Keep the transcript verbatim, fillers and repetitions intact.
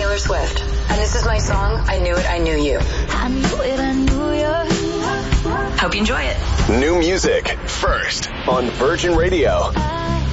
Taylor Swift, and this is my song, I Knew It, I Knew You. I knew it, I knew you. Hope you enjoy it. New music first on Virgin Radio. I